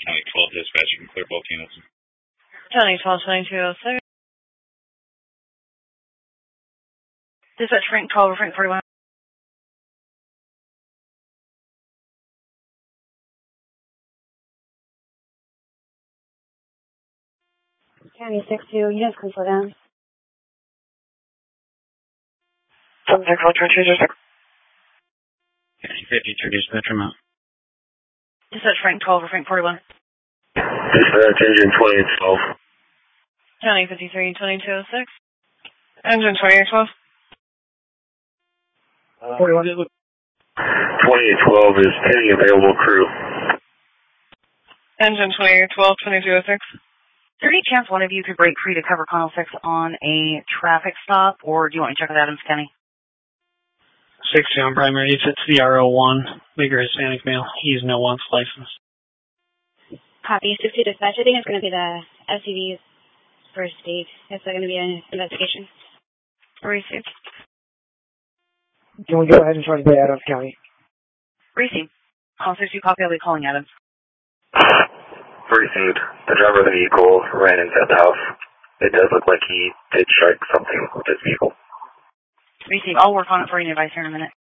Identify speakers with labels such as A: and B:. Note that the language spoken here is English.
A: County 12 dispatch can clear both units.
B: County 12-2206. Dispatch Frank 12 or Frank 41.
C: County 6-2, units can slow down.
D: 7-6-1-2-2-6.
A: 52 dispatch remote.
B: Dispatch Frank 12 or Frank 41.
D: Dispatch engine 2012.
B: County 53-2206. Engine 2812.
D: 41. 2012 is pending available crew.
B: Engine 2812-2206.
C: Is there any chance one of you could break free to cover Connell 6 on a traffic stop, or do you want me to check with Adams County?
E: 60 on primary, if it's VRO1, bigger Hispanic male, he's no wants license.
C: Copy, 60 dispatch. I think it's going to be the SUV's first stage. Is there going to be an investigation?
B: Receive.
D: Can we go ahead and try to get Adams County?
B: Receive. Call 60 copy, I'll be calling Adams.
D: Received. The driver of the vehicle ran inside the house. It does look like he did strike something with his vehicle.
B: Receive. I'll work on it for you and advise here in a minute.